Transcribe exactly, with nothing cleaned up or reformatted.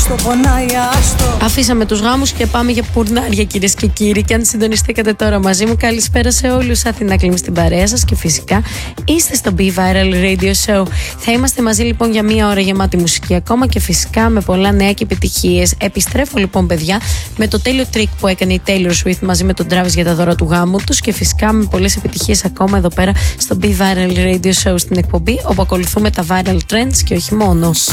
άστο, πονάει, άστο. Αφήσαμε τους γάμους και πάμε για πουρνάρια, κυρίες και κύριοι. Και αν συντονιστήκατε τώρα μαζί μου, καλησπέρα σε όλους. Αθηνά Κλίμη στην παρέα σας και φυσικά είστε στο Be Viral Radio Show. Θα είμαστε μαζί λοιπόν για μία ώρα γεμάτη μουσική ακόμα και φυσικά με πολλά νέα και επιτυχίες. Επιστρέφω λοιπόν, παιδιά, με το τέλειο τρίκ που έκανε η Taylor Swift μαζί με τον Travis για τα δώρα του γάμου τους και φυσικά με πολλές επιτυχίες ακόμα εδώ πέρα στο Be Viral Radio Show στην εκπομπή, όπου ακολουθούμε τα viral trends και όχι μόνο.